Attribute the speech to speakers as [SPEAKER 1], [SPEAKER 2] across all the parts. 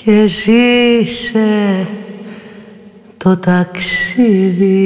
[SPEAKER 1] και ζήσε το ταξίδι.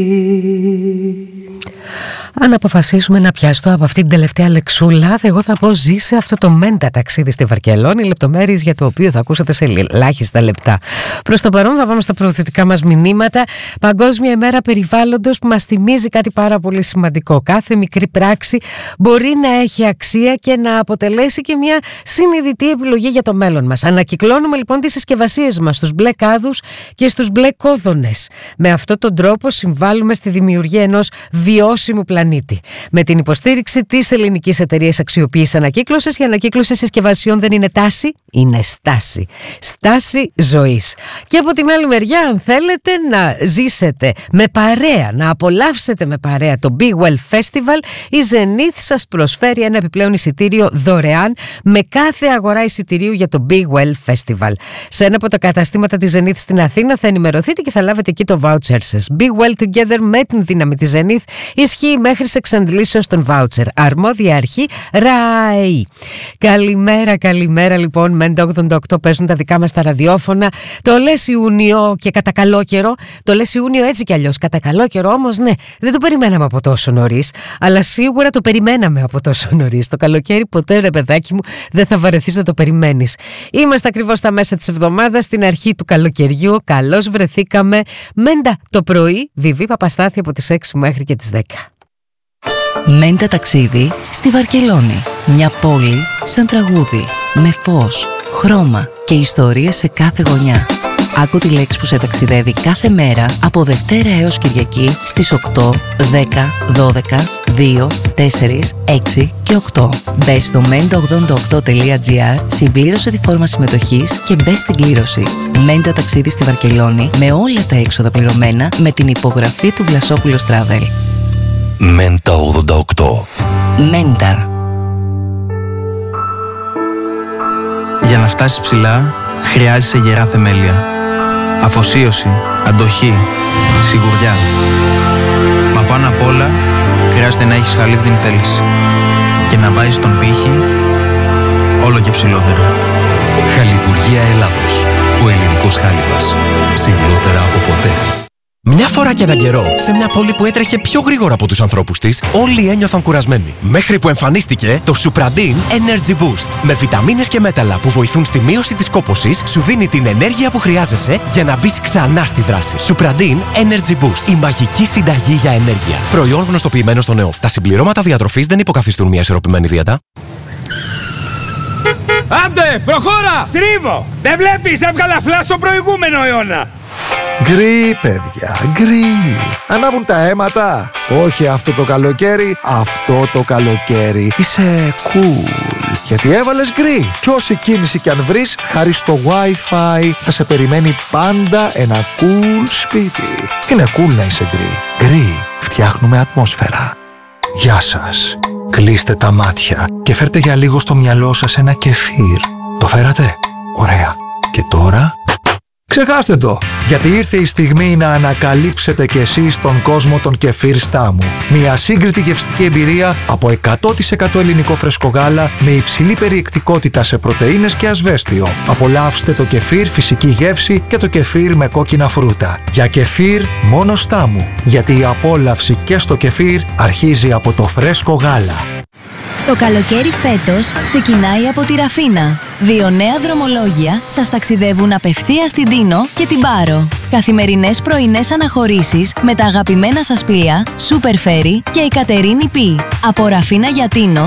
[SPEAKER 2] Αν αποφασίσουμε να πιαστώ από αυτή την τελευταία λεξούλα, εγώ θα πω ζήσε αυτό το μέντα ταξίδι στη Βαρκελόνη, λεπτομέρειες για το οποίο θα ακούσατε σε ελάχιστα λεπτά. Προς το παρόν θα πάμε στα προωθητικά μας μηνύματα. Παγκόσμια ημέρα περιβάλλοντος που μας θυμίζει κάτι πάρα πολύ σημαντικό. Κάθε μικρή πράξη μπορεί να έχει αξία και να αποτελέσει και μια συνειδητή επιλογή για το μέλλον μας. Ανακυκλώνουμε λοιπόν τις συσκευασίες μας στους μπλε κάδους και στους μπλε κόδωνες. Με αυτόν τον τρόπο συμβάλλουμε στη δημιουργία ενός βιώσιμου πλανήτη. Με την υποστήριξη της Ελληνικής Εταιρείας Αξιοποίησης Ανακύκλωσης, η ανακύκλωση συσκευασιών δεν είναι τάση, είναι στάση. Στάση ζωής. Και από την άλλη μεριά, αν θέλετε να ζήσετε με παρέα, να απολαύσετε με παρέα το Be Well Festival, η Zenith σας προσφέρει ένα επιπλέον εισιτήριο δωρεάν με κάθε αγορά εισιτηρίου για το Be Well Festival. Σε ένα από τα καταστήματα της Zenith στην Αθήνα θα ενημερωθείτε και θα λάβετε εκεί το voucher σας. Be Well Together με την δύναμη της Zenith ισχύει μέχρι σε εξαντλήσεως των voucher. Αρμόδια αρχή ΡΑΕΗ. Καλημέρα λοιπόν. Μέντα 88 παίζουν τα δικά μας τα ραδιόφωνα. Το λες Ιούνιο και κατά καλό καιρό. Το λες Ιούνιο έτσι κι αλλιώς. Κατά καλό καιρό όμως, ναι, δεν το περιμέναμε από τόσο νωρίς. Αλλά σίγουρα το περιμέναμε από τόσο νωρίς. Το καλοκαίρι ποτέ, ρε παιδάκι μου, δεν θα βαρεθείς να το περιμένεις. Είμαστε ακριβώς στα μέσα της εβδομάδας, στην αρχή του καλοκαιριού. Καλώς βρεθήκαμε. Μέντα το πρωί. Βιβί Παπαστάθη από τις 6 μέχρι και τις 10.
[SPEAKER 3] Μέντα ταξίδι στη Βαρκελόνη. Μια πόλη σαν τραγούδι, με φως, χρώμα και ιστορίες σε κάθε γωνιά. Άκου τη λέξη που σε ταξιδεύει κάθε μέρα από Δευτέρα έως Κυριακή στις 8, 10, 12, 2, 4, 6 και 8. Μπες στο menta88.gr, συμπλήρωσε τη φόρμα συμμετοχής και μπες στην κλήρωση. Μέντα ταξίδι στη Βαρκελόνη με όλα τα έξοδα πληρωμένα με την υπογραφή του Βλασόπουλος Travel.
[SPEAKER 4] Μέντα 88.
[SPEAKER 3] Μέντα.
[SPEAKER 5] Για να φτάσεις ψηλά, χρειάζεσαι γερά θεμέλια. Αφοσίωση, αντοχή, σιγουριά. Μα πάνω απ' όλα, χρειάζεται να έχεις χαλίβδιν θέληση. Και να βάζεις τον πύχη όλο και ψηλότερα.
[SPEAKER 4] Χαλιβουργία Ελλάδος. Ο ελληνικός χάλιβας. Ψηλότερα από ποτέ. Μια φορά και έναν καιρό, σε μια πόλη που έτρεχε πιο γρήγορα από τους ανθρώπους της, όλοι ένιωθαν κουρασμένοι. Μέχρι που εμφανίστηκε το Supradin Energy Boost. Με βιταμίνες και μέταλλα που βοηθούν στη μείωση της κόπωσης, σου δίνει την ενέργεια που χρειάζεσαι για να μπεις ξανά στη δράση. Supradin Energy Boost. Η μαγική συνταγή για ενέργεια. Προϊόν γνωστοποιημένο στον ΕΟΦ. Τα συμπληρώματα διατροφής δεν υποκαθιστούν μια ισορροπημένη δίαιτα.
[SPEAKER 6] Άντε, προχώρα! Στρίβω! Δεν βλέπεις, έβγαλα φλάς στο προηγούμενο αιώνα!
[SPEAKER 7] Γκρι, παιδιά, γκρι. Ανάβουν τα αίματα. Όχι αυτό το καλοκαίρι, αυτό το καλοκαίρι. Είσαι cool, γιατί έβαλες γκρι. Κι όση κίνηση κι αν βρεις, χάρη στο Wi-Fi θα σε περιμένει πάντα ένα cool σπίτι. Είναι cool να είσαι γκρι. Γκρι, φτιάχνουμε ατμόσφαιρα. Γεια σας. Κλείστε τα μάτια και φέρτε για λίγο στο μυαλό σας ένα κεφίρ. Το φέρατε? Ωραία. Και τώρα... ξεχάστε το, γιατί ήρθε η στιγμή να ανακαλύψετε κι εσείς τον κόσμο των κεφίρ Στάμου. Μια σύγκριτη γευστική εμπειρία από 100% ελληνικό φρεσκογάλα με υψηλή περιεκτικότητα σε πρωτεΐνες και ασβέστιο. Απολαύστε το κεφίρ φυσική γεύση και το κεφίρ με κόκκινα φρούτα. Για κεφίρ μόνο Στάμου, γιατί η απόλαυση και στο κεφίρ αρχίζει από το φρέσκο γάλα.
[SPEAKER 8] Το καλοκαίρι φέτος ξεκινάει από τη Ραφίνα. 2 νέα δρομολόγια σας ταξιδεύουν απευθείας στην Τίνο και την Πάρο. Καθημερινές πρωινές αναχωρήσεις με τα αγαπημένα σας πλοία Super Ferry και η Κατερίνη Π. Από Ραφίνα για Τίνο